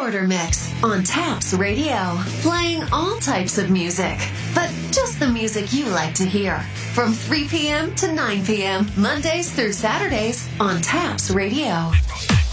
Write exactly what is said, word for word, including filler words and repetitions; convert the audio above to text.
Border Mix on Taps Radio, playing all types of music, but just the music you like to hear. From three p.m. to nine p.m., Mondays through Saturdays on Taps Radio.